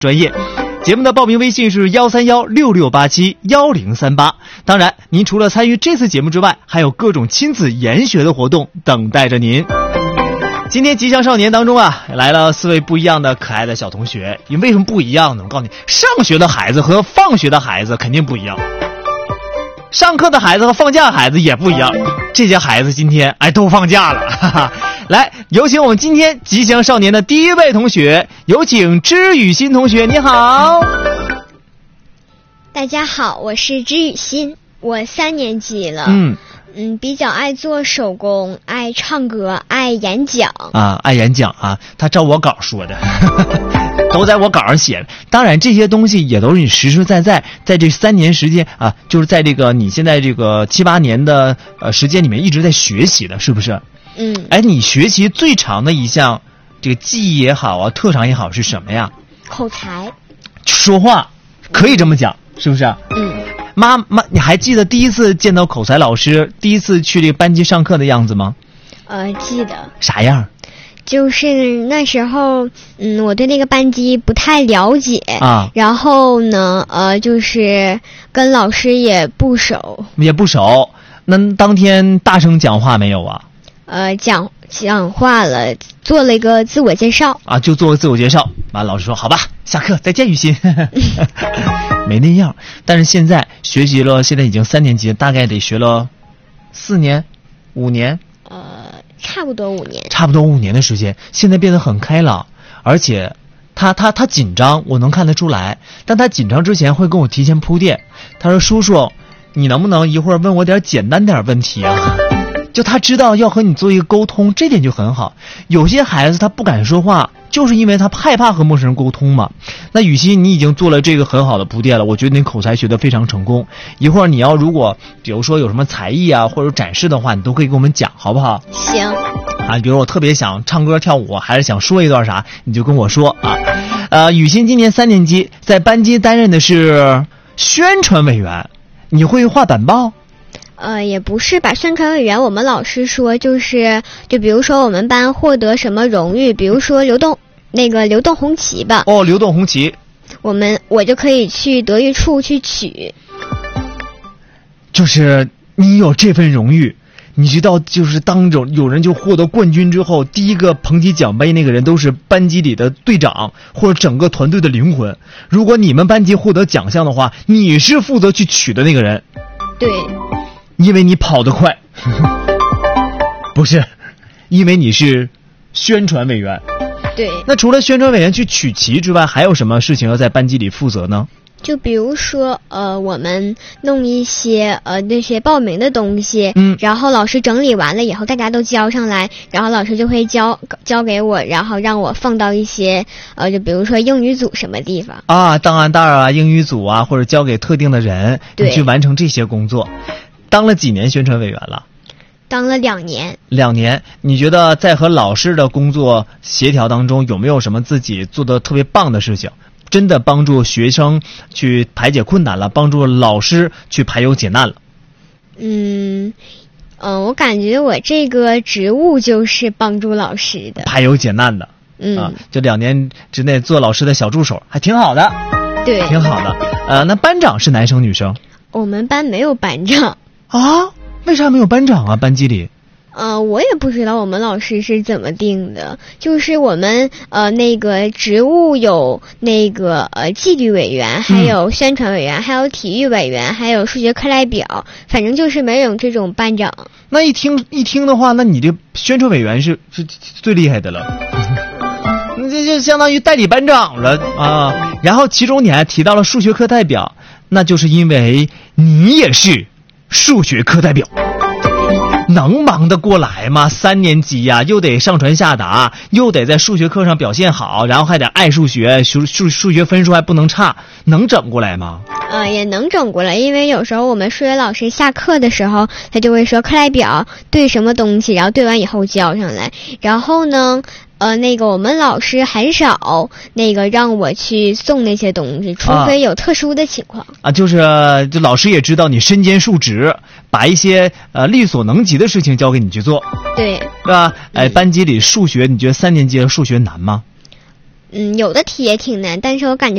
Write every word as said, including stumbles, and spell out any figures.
专业。节目的报名微信是幺三幺六六八七幺零三八。当然，您除了参与这次节目之外，还有各种亲子研学的活动等待着您。今天吉祥少年当中啊，来了四位不一样的可爱的小同学。你为什么不一样呢？我告诉你，上学的孩子和放学的孩子肯定不一样，上课的孩子和放假的孩子也不一样。这些孩子今天哎都放假了，哈哈。来，有请我们今天吉祥少年的第一位同学，有请知雨欣同学。你好。 大家好，我是知雨欣，我三年级了。 嗯嗯，比较爱做手工，爱唱歌，爱演讲啊，爱演讲啊，他照我稿说的，都在我稿上写。当然，这些东西也都是你实实在在在这三年时间啊，就是在这个你现在这个七八年的呃时间里面一直在学习的，是不是？ 嗯。 哎，你学习最长的一项这个技艺也好啊，特长也好是什么呀？ 口才。 说话，可以这么讲，是不是？ 嗯。 妈妈，你还记得第一次见到口才老师，第一次去这个班级上课的样子吗？ 呃，记得。 啥样？ 就是那时候，嗯，我对那个班级不太了解啊。然后呢，呃，就是跟老师也不熟。 也不熟。那当天大声讲话没有啊？ 呃，讲讲话了，做了一个自我介绍。 啊，就做个自我介绍。完，老师说好吧，下课再见，雨欣。没那样。但是现在学习了，现在已经三年级，大概得学了四年五年呃差不多五年差不多五年的时间。现在变得很开朗，而且他他他紧张，我能看得出来。但他紧张之前会跟我提前铺垫，他说叔叔你能不能一会儿问我点简单点问题啊？就他知道要和你做一个沟通，这点就很好。有些孩子他不敢说话，就是因为他害怕和陌生人沟通嘛。那雨欣，你已经做了这个很好的铺垫了，我觉得你口才学得非常成功。一会儿你要如果比如说有什么才艺啊或者展示的话，你都可以跟我们讲，好不好？ 行。 啊，比如我特别想唱歌跳舞，还是想说一段啥，你就跟我说啊。呃，雨欣今年三年级，在班级担任的是宣传委员。你会画板报？ 呃，也不是吧，宣传委员我们老师说就是就比如说我们班获得什么荣誉，比如说流动那个流动红旗吧。 哦，流动红旗。 我们我就可以去德育处去取。 就是你有这份荣誉，你知道就是当中有人就获得冠军之后，第一个捧起奖杯那个人都是班级里的队长或者整个团队的灵魂。如果你们班级获得奖项的话，你是负责去取的那个人。 对。 因为你跑得快。不是，因为你是宣传委员。 对。 那除了宣传委员去取旗之外，还有什么事情要在班级里负责呢？ 就比如说呃我们弄一些呃那些报名的东西， 嗯， 然后老师整理完了以后大家都交上来，然后老师就会交交给我，然后让我放到一些呃就比如说英语组什么地方啊，档案袋啊，英语组啊，或者交给特定的人，你去完成这些工作。当了几年宣传委员了？ 当了两年。 两年。你觉得在和老师的工作协调当中，有没有什么自己做的特别棒的事情？真的帮助学生去排解困难了，帮助老师去排忧解难了？ 嗯，呃，我感觉我这个职务就是帮助老师的， 排忧解难的。 嗯， 啊，就两年之内做老师的小助手，还挺好的。 对， 挺好的。呃，那班长是男生女生？ 我们班没有班长。 啊？为啥没有班长啊？班级里？ 呃，我也不知道我们老师是怎么定的，就是我们呃那个职务有那个呃纪律委员，还有宣传委员，嗯、还有体育委员，还有数学课代表，反正就是没有这种班长。 那一听一听的话，那你这宣传委员是是最厉害的了，你这就相当于代理班长了啊。然后其中你还提到了数学课代表，那就是因为你也是数学课代表。能忙得过来吗？三年级呀、啊，又得上传下达，又得在数学课上表现好，然后还得爱数学，数数数学分数还不能差，能整过来吗？ 呃，也能整过来，因为有时候我们数学老师下课的时候，他就会说课代表对什么东西，然后对完以后交上来。然后呢，呃，那个我们老师很少那个让我去送那些东西，除非有特殊的情况。 啊，啊就是就老师也知道你身兼数职，把一些呃力所能及的事情交给你去做。 对， 是吧？哎，班级里数学，你觉得三年级的数学难吗？ 嗯，有的题也挺难，但是我感觉